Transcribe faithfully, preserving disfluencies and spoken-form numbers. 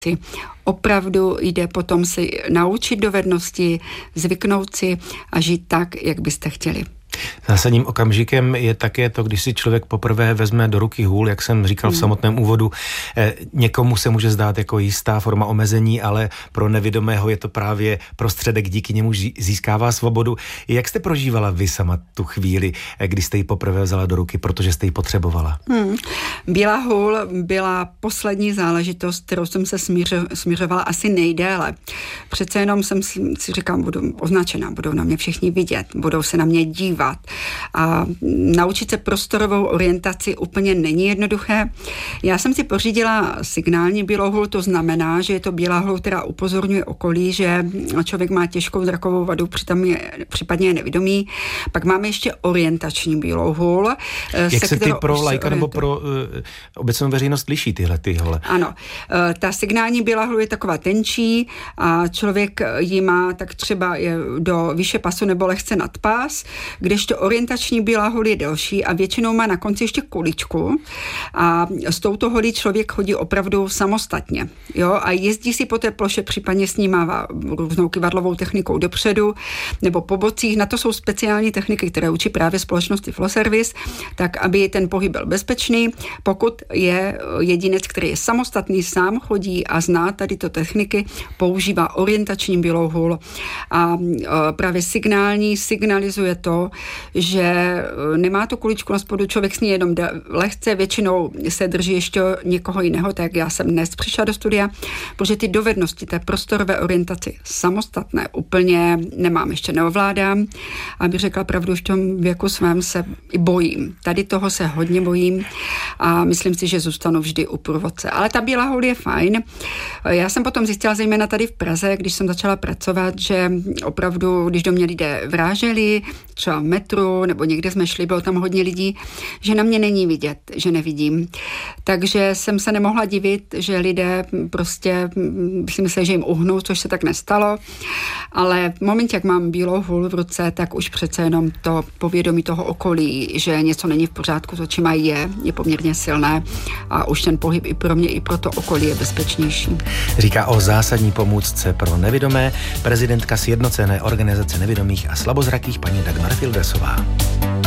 Opravdu jde potom si naučit dovednosti, zvyknout si a žít tak, jak byste chtěli. Zásadním okamžikem je také to, když si člověk poprvé vezme do ruky hůl, jak jsem říkal v samotném úvodu. Eh, někomu se může zdát jako jistá forma omezení, ale pro nevidomého je to právě prostředek, díky němu získává svobodu. Jak jste prožívala vy sama tu chvíli, kdy jste ji poprvé vzala do ruky, protože jste ji potřebovala? Hmm. Bílá hůl byla poslední záležitost, kterou jsem se smířo, smířovala asi nejdéle. Přece jenom jsem si říkám, budu označena, budou na mě všichni vidět, budou se na mě dívat. A naučit se prostorovou orientaci úplně není jednoduché. Já jsem si pořídila signální bílou hůl, to znamená, že je to bílá hůl, která upozorňuje okolí, že člověk má těžkou zrakovou vadu, přitom je, případně je nevidomý. Pak máme ještě orientační bílou hůl. Jak se ty pro laika nebo pro uh, obecnou veřejnost liší tyhle ty hole? Ano, uh, ta signální bílá hůl je taková tenčí a člověk ji má tak třeba je do výše pasu nebo lehce nad pás, kdežto orientační bílá hůl je delší a většinou má na konci ještě kuličku a s touto holí člověk chodí opravdu samostatně. Jo? A jezdí si po té ploše, případně snímává různou kyvadlovou technikou dopředu nebo po bocích. Na to jsou speciální techniky, které učí právě společnost Tifloservice, tak aby ten pohyb byl bezpečný. Pokud je jedinec, který je samostatný, sám chodí a zná tady to techniky, používá orientační bílou hůl a právě signální signalizuje to, že nemá tu kuličku na spodu, člověk s ní jenom lehce, většinou se drží ještě někoho jiného, tak já jsem dnes přišla do studia, protože ty dovednosti té prostorové orientaci samostatné úplně nemám, ještě neovládám. Aby řekla pravdu, v tom věku svém se i bojím. Tady toho se hodně bojím a myslím si, že zůstanu vždy u průvodce. Ale ta bílá hůl je fajn. Já jsem potom zjistila, zejména tady v Praze, když jsem začala pracovat, že opravdu, když do mě lidé vráželi, třeba v metru, nebo někde jsme šli, bylo tam hodně lidí, že na mě není vidět, že nevidím. Takže jsem se nemohla divit, že lidé prostě si mysleli, že jim uhnou, což se tak nestalo. Ale v momentě, jak mám bílou hůl v ruce, tak už přece jenom to povědomí toho okolí, že něco není v pořádku, to čím je, je poměrně silné a už ten pohyb i pro mě, i pro to okolí je bezpečnější. Říká o zásadní pomůcce pro nevidomé prezidentka Sjednocené organizace nevidomých a slabozrakých paní Dagmar Fildresová.